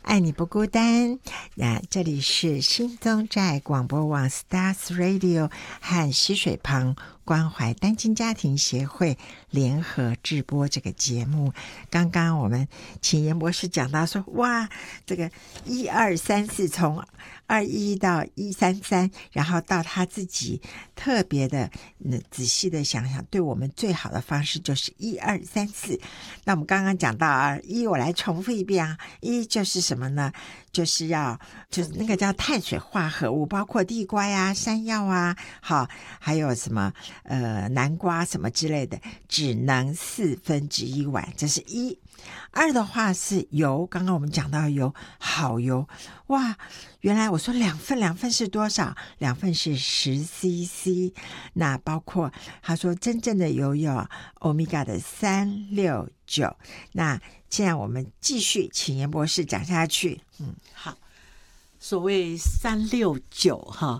爱你不孤单。那这里是新宗寨广播网 Stars Radio 和溪水旁关怀单亲家庭协会联合制播这个节目。刚刚我们请严博士讲到说，哇，这个1234从21到133，然后到他自己特别的仔细的想想，对我们最好的方式就是1234。那我们刚刚讲到1，我来重复一遍啊，1就是什么呢？就是那个叫碳水化合物，包括地瓜呀、山药啊，好，还有什么南瓜什么之类的，只能1/4碗，这是1。2的话是油，刚刚我们讲到油，好油，哇，原来我说2份是多少？2份是10cc， 那包括他说真正的油有 Omega 的369。那现在我们继续请严博士讲下去。 好，所谓369哈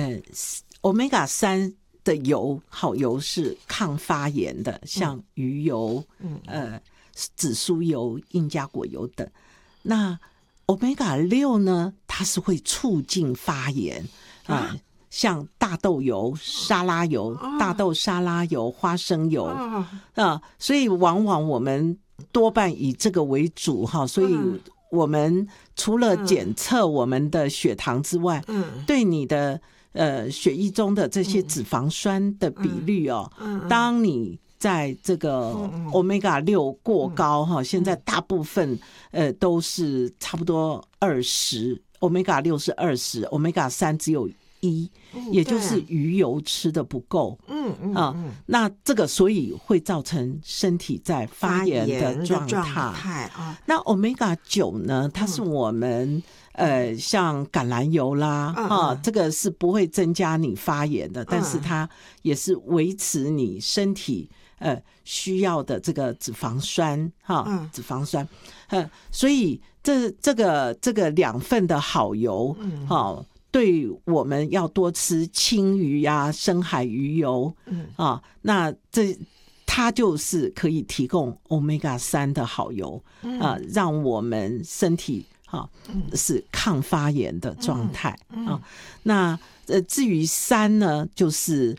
，Omega 3的油，好油是抗发炎的，像鱼油，紫苏油、印加果油等。那 Omega 6呢，它是会促进发炎像大豆油、沙拉油、大豆沙拉油、花生油所以往往我们多半以这个为主哈，所以我们除了检测我们的血糖之外，对你的血液中的这些脂肪酸的比率当你在这个 Omega 6过高现在大部分都是差不多20， Omega 6是20， Omega 3只有1，也就是鱼油吃的不够。那这个所以会造成身体在发炎的状态。那 Omega 9呢，它是我们像橄榄油啦这个是不会增加你发炎的，但是它也是维持你身体需要的这个脂肪酸脂肪酸所以这个2份的好油对我们要多吃青鱼呀、深海鱼油那它就是可以提供 Omega 3的好油让我们身体是抗发炎的状态那至于3呢，就是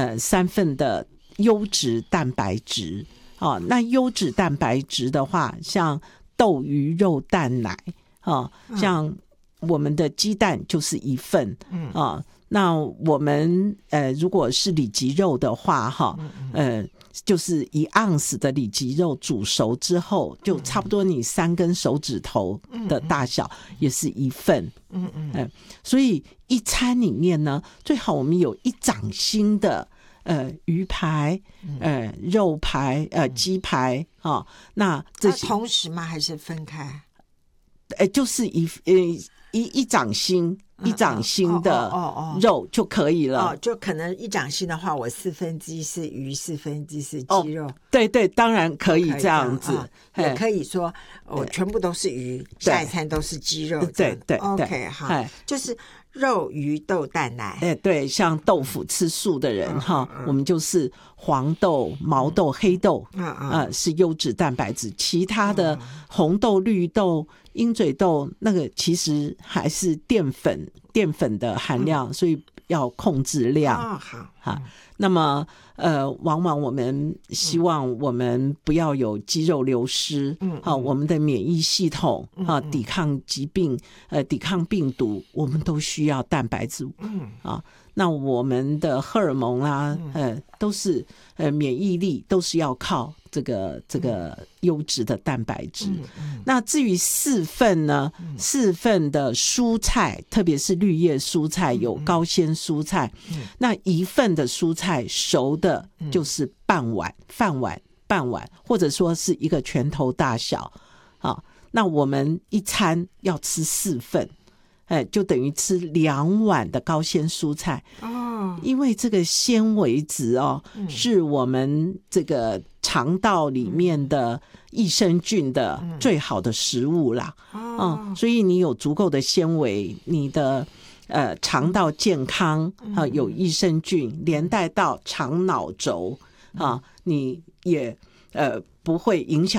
3份的优质蛋白质那优质蛋白质的话，像豆、鱼、肉、蛋、奶像我们的鸡蛋就是1份那我们如果是里脊肉的话就是1盎司的里脊肉煮熟之后，就差不多你3根手指头的大小，也是1份所以一餐里面呢，最好我们有1掌心的鱼排肉排鸡排那这些同时吗？还是分开？ 就是一掌心1掌心的肉就可以了就可能1掌心的话，我1/4是鱼，1/4是鸡肉对对，当然可以这样子也可以说我全部都是鱼，下一餐都是鸡肉对对 OK 好，就是肉、鱼、豆、蛋、奶对，像豆腐吃素的人我们就是黄豆、毛豆、黑豆是优质蛋白质，其他的红豆、绿豆、鹰嘴豆那个其实还是淀粉的含量所以要控制量好那么往往我们希望我们不要有肌肉流失我们的免疫系统抵抗疾病抵抗病毒，我们都需要蛋白质那我们的荷尔蒙都是免疫力都是要靠这个优质的蛋白质那至于4份呢，4份的蔬菜，特别是绿叶蔬菜有高纤蔬菜那1份的蔬菜熟的就是半碗或者说是一个拳头大小那我们一餐要吃4份就等于吃2碗的高纤蔬菜因为这个纤维质是我们这个肠道里面的益生菌的最好的食物啦所以你有足够的纤维，你的肠道健康有益生菌，连带到肠脑轴你也不会影响